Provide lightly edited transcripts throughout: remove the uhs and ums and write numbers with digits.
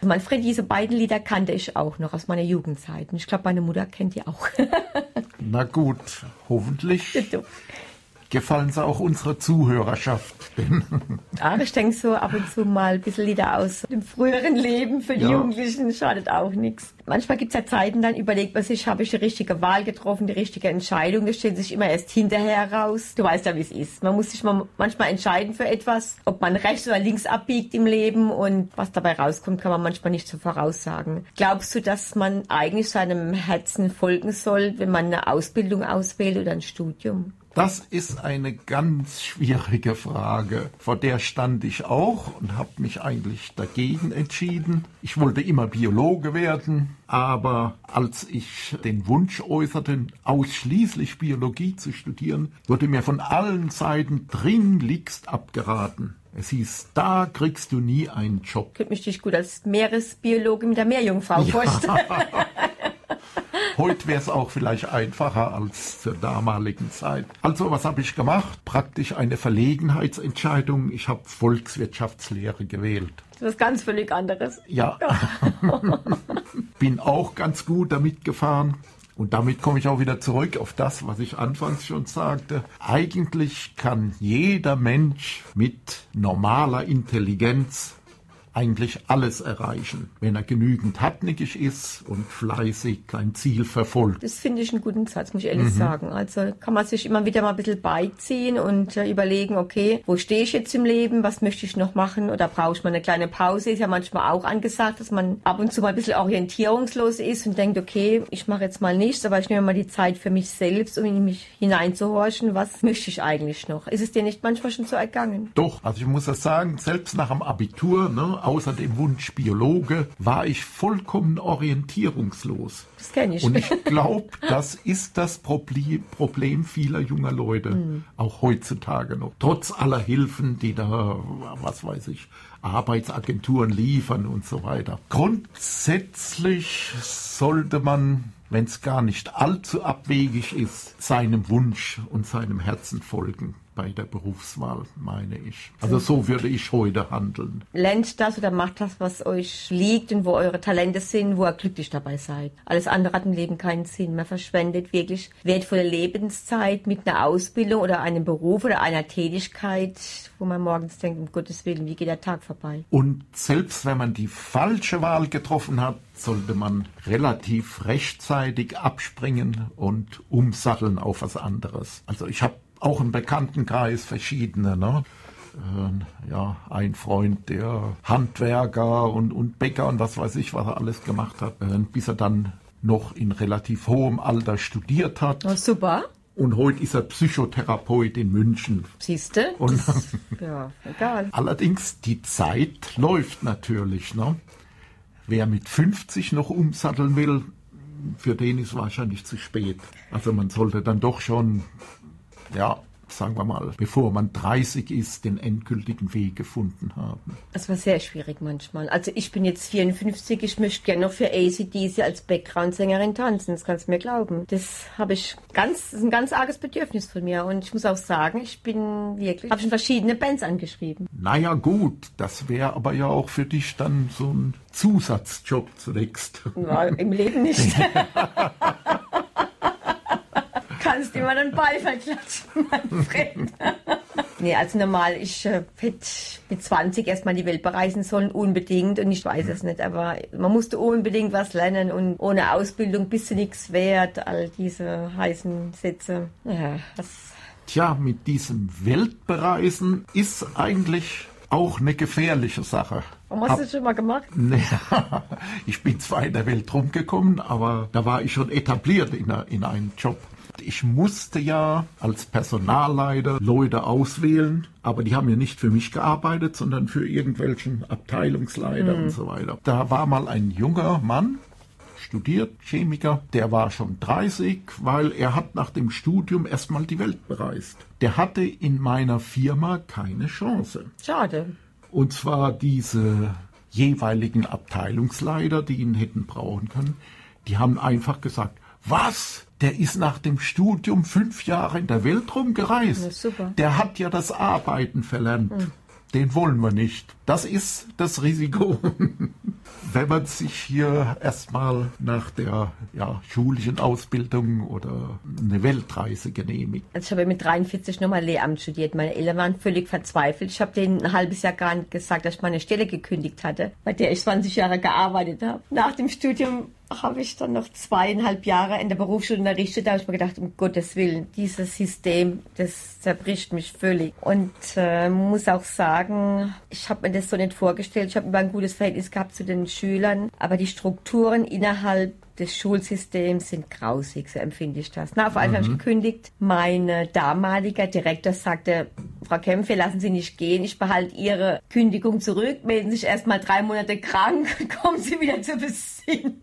Manfred, diese beiden Lieder kannte ich auch noch aus meiner Jugendzeit. Und ich glaube, meine Mutter kennt die auch. Na gut, hoffentlich gefallen sie auch unserer Zuhörerschaft. Ach, ich denke so ab und zu mal ein bisschen Lieder aus dem früheren Leben für die Jugendlichen, schadet auch nichts. Manchmal gibt es ja Zeiten, dann überlegt man sich, habe ich die richtige Wahl getroffen, die richtige Entscheidung. Das stellt sich immer erst hinterher raus. Du weißt ja, wie es ist. Man muss sich manchmal entscheiden für etwas, ob man rechts oder links abbiegt im Leben, und was dabei rauskommt, kann man manchmal nicht so voraussagen. Glaubst du, dass man eigentlich seinem Herzen folgen soll, wenn man eine Ausbildung auswählt oder ein Studium? Das ist eine ganz schwierige Frage. Vor der stand ich auch und habe mich eigentlich dagegen entschieden. Ich wollte immer Biologe werden, aber als ich den Wunsch äußerte, ausschließlich Biologie zu studieren, wurde mir von allen Seiten dringlichst abgeraten. Es hieß, da kriegst du nie einen Job. Ich könnte mich nicht gut als Meeresbiologe mit der Meerjungfrau vorstellen. Heute wäre es auch vielleicht einfacher als zur damaligen Zeit. Also was habe ich gemacht? Praktisch eine Verlegenheitsentscheidung. Ich habe Volkswirtschaftslehre gewählt. Das ist ganz völlig anderes. Ja. Bin auch ganz gut damit gefahren. Und damit komme ich auch wieder zurück auf das, was ich anfangs schon sagte. Eigentlich kann jeder Mensch mit normaler Intelligenz eigentlich alles erreichen, wenn er genügend hartnäckig ist und fleißig ein Ziel verfolgt. Das finde ich einen guten Satz, muss ich ehrlich sagen. Also kann man sich immer wieder mal ein bisschen beiziehen und überlegen, okay, wo stehe ich jetzt im Leben, was möchte ich noch machen, oder brauche ich mal eine kleine Pause? Ist ja manchmal auch angesagt, dass man ab und zu mal ein bisschen orientierungslos ist und denkt, okay, ich mache jetzt mal nichts, aber ich nehme mal die Zeit für mich selbst, um in mich hineinzuhorchen, was möchte ich eigentlich noch? Ist es dir nicht manchmal schon so ergangen? Doch, also ich muss das sagen, selbst nach dem Abitur, außer dem Wunsch Biologe, war ich vollkommen orientierungslos. Das kenne ich. Und ich glaube, das ist das Problem vieler junger Leute, auch heutzutage noch. Trotz aller Hilfen, die da, was weiß ich, Arbeitsagenturen liefern und so weiter. Grundsätzlich sollte man, wenn es gar nicht allzu abwegig ist, seinem Wunsch und seinem Herzen folgen. Bei der Berufswahl, meine ich. Also so würde ich heute handeln. Lernt das oder macht das, was euch liegt und wo eure Talente sind, wo ihr glücklich dabei seid. Alles andere hat im Leben keinen Sinn. Man verschwendet wirklich wertvolle Lebenszeit mit einer Ausbildung oder einem Beruf oder einer Tätigkeit, wo man morgens denkt, um Gottes Willen, wie geht der Tag vorbei? Und selbst wenn man die falsche Wahl getroffen hat, sollte man relativ rechtzeitig abspringen und umsatteln auf was anderes. Also ich habe auch im Bekanntenkreis verschiedene, ein Freund, der Handwerker und Bäcker und was weiß ich, was er alles gemacht hat, bis er dann noch in relativ hohem Alter studiert hat. Oh, super. Und heute ist er Psychotherapeut in München. Siehst du? Ja, egal. Allerdings, die Zeit läuft natürlich. Wer mit 50 noch umsatteln will, für den ist wahrscheinlich zu spät. Also man sollte dann doch schon, sagen wir mal, bevor man 30 ist, den endgültigen Weg gefunden haben. Das war sehr schwierig manchmal. Also ich bin jetzt 54, ich möchte gerne noch für AC/DC als Background-Sängerin tanzen, das kannst du mir glauben. Das ist ein ganz arges Bedürfnis von mir, und ich muss auch sagen, habe schon verschiedene Bands angeschrieben. Naja gut, das wäre aber ja auch für dich dann so ein Zusatzjob zunächst. Ja, im Leben nicht. Kannst immer den Beifall klatschen, Manfred. Nee, also normal, ich hätte mit 20 erstmal die Welt bereisen sollen, unbedingt. Und ich weiß es nicht, aber man musste unbedingt was lernen, und ohne Ausbildung bist du nichts wert. All diese heißen Sätze. Ja, Tja, mit diesem Weltbereisen ist eigentlich auch eine gefährliche Sache. Warum hast du das schon mal gemacht? Naja, ich bin zwar in der Welt rumgekommen, aber da war ich schon etabliert in einem Job. Ich musste ja als Personalleiter Leute auswählen, aber die haben ja nicht für mich gearbeitet, sondern für irgendwelchen Abteilungsleiter und so weiter. Da war mal ein junger Mann, studiert, Chemiker, der war schon 30, weil er hat nach dem Studium erstmal die Welt bereist. Der hatte in meiner Firma keine Chance. Schade. Und zwar diese jeweiligen Abteilungsleiter, die ihn hätten brauchen können, die haben einfach gesagt, was? Der ist nach dem Studium 5 Jahre in der Welt rumgereist. Ja, super. Der hat ja das Arbeiten verlernt. Den wollen wir nicht. Das ist das Risiko. wenn man sich hier erstmal nach der schulischen Ausbildung oder eine Weltreise genehmigt? Also ich habe mit 43 nochmal Lehramt studiert. Meine Eltern waren völlig verzweifelt. Ich habe denen ein halbes Jahr gar nicht gesagt, dass ich meine Stelle gekündigt hatte, bei der ich 20 Jahre gearbeitet habe. Nach dem Studium habe ich dann noch 2,5 Jahre in der Berufsschule unterrichtet. Da habe ich mir gedacht, um Gottes Willen, dieses System, das zerbricht mich völlig. Und muss auch sagen, ich habe mir das so nicht vorgestellt. Ich habe immer ein gutes Verhältnis gehabt zu den Schülern, aber die Strukturen innerhalb des Schulsystems sind grausig, so empfinde ich das. Auf einmal habe ich gekündigt. Mein damaliger Direktor sagte, Frau Kempf, lassen Sie nicht gehen, ich behalte Ihre Kündigung zurück, melden Sie sich erst mal 3 Monate krank, kommen Sie wieder zur Besinnung.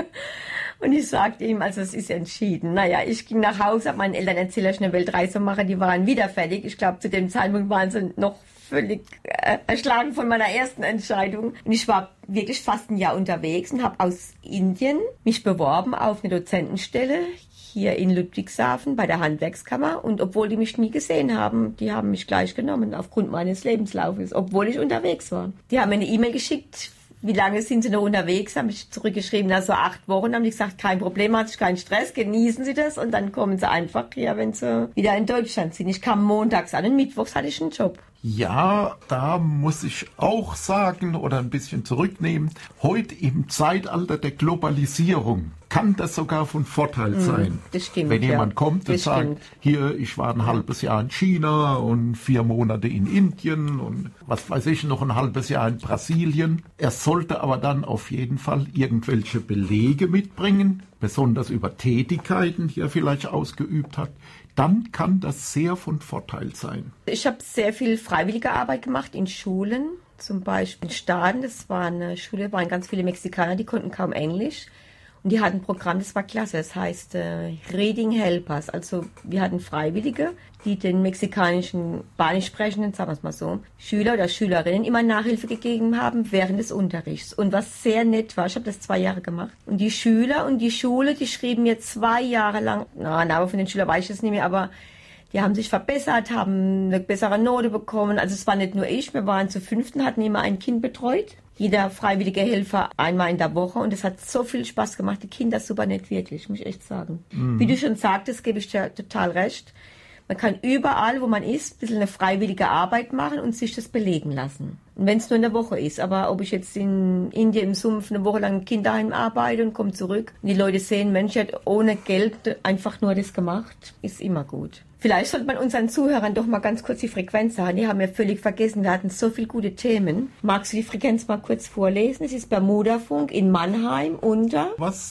Und ich sagte ihm, also es ist entschieden. Naja, ich ging nach Hause, habe meinen Eltern erzählt, dass ich eine Weltreise mache, die waren wieder fertig. Ich glaube, zu dem Zeitpunkt waren sie noch völlig erschlagen von meiner ersten Entscheidung. Und ich war wirklich fast ein Jahr unterwegs und habe aus Indien mich beworben auf eine Dozentenstelle hier in Ludwigshafen bei der Handwerkskammer. Und obwohl die mich nie gesehen haben, die haben mich gleich genommen aufgrund meines Lebenslaufes, obwohl ich unterwegs war. Die haben mir eine E-Mail geschickt. Wie lange sind Sie noch unterwegs? Habe ich zurückgeschrieben, so 8 Wochen. Haben die gesagt, kein Problem, hat sich keinen Stress, genießen Sie das. Und dann kommen Sie einfach hier, wenn Sie wieder in Deutschland sind. Ich kam montags an und mittwochs hatte ich einen Job. Ja, da muss ich auch sagen oder ein bisschen zurücknehmen, heute im Zeitalter der Globalisierung kann das sogar von Vorteil sein. Das stimmt, wenn jemand kommt und sagt, hier, ich war ein halbes Jahr in China und 4 Monate in Indien und was weiß ich, noch ein halbes Jahr in Brasilien. Er sollte aber dann auf jeden Fall irgendwelche Belege mitbringen, besonders über Tätigkeiten, die er vielleicht ausgeübt hat. Dann kann das sehr von Vorteil sein. Ich habe sehr viel freiwillige Arbeit gemacht in Schulen, zum Beispiel in Staaten. Das war eine Schule, waren ganz viele Mexikaner, die konnten kaum Englisch. Und die hatten ein Programm, das war klasse, das heißt Reading Helpers. Also wir hatten Freiwillige, die den mexikanischen, spanisch sprechenden, sagen wir es mal so, Schüler oder Schülerinnen immer Nachhilfe gegeben haben während des Unterrichts. Und was sehr nett war, ich habe das 2 Jahre gemacht. Und die Schüler und die Schule, die schrieben mir 2 Jahre lang, aber von den Schülern weiß ich das nicht mehr, aber die haben sich verbessert, haben eine bessere Note bekommen. Also es war nicht nur ich, wir waren zu 5, hatten immer ein Kind betreut. Jeder freiwillige Helfer einmal in der Woche und es hat so viel Spaß gemacht. Die Kinder super nett, wirklich, muss ich echt sagen. Wie du schon sagtest, gebe ich dir total recht. Man kann überall, wo man ist, ein bisschen eine freiwillige Arbeit machen und sich das belegen lassen. Und wenn es nur eine Woche ist. Aber ob ich jetzt in Indien im Sumpf eine Woche lang im Kinderheim arbeite und komme zurück und die Leute sehen, Mensch, er hat ohne Geld einfach nur das gemacht, ist immer gut. Vielleicht sollte man unseren Zuhörern doch mal ganz kurz die Frequenz sagen. Die haben wir völlig vergessen. Wir hatten so viele gute Themen. Magst du die Frequenz mal kurz vorlesen? Es ist Bermudafunk in Mannheim unter...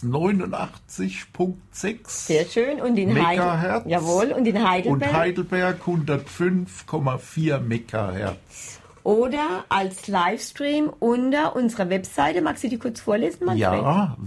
89,6. Sehr schön. Und in Megahertz. Jawohl. Und in Heidelberg? Und Heidelberg 105,4 Megahertz. Oder als Livestream unter unserer Webseite. Magst du die kurz vorlesen, Manfred? Ja,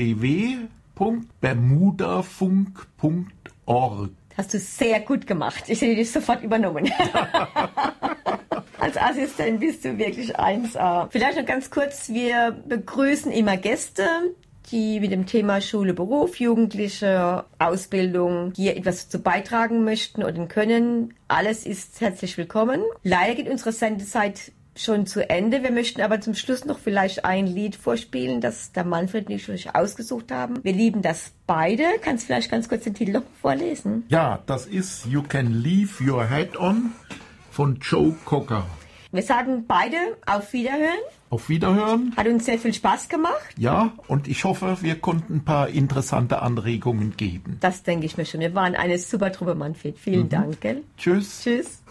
www.bermudafunk.org. Hast du sehr gut gemacht. Ich hätte dich sofort übernommen. Als Assistent bist du wirklich 1A. Vielleicht noch ganz kurz, wir begrüßen immer Gäste, die mit dem Thema Schule, Beruf, Jugendliche, Ausbildung hier etwas dazu beitragen möchten oder können. Alles ist herzlich willkommen. Leider geht unsere Sendezeit schon zu Ende. Wir möchten aber zum Schluss noch vielleicht ein Lied vorspielen, das der Manfred und ich ausgesucht haben. Wir lieben das beide. Kannst du vielleicht ganz kurz den Titel noch vorlesen? Ja, das ist You Can Leave Your Head On von Joe Cocker. Wir sagen beide auf Wiederhören. Auf Wiederhören. Hat uns sehr viel Spaß gemacht. Ja, und ich hoffe, wir konnten ein paar interessante Anregungen geben. Das denke ich mir schon. Wir waren eine super Truppe, Manfred. Vielen Dank. Gell? Tschüss. Tschüss.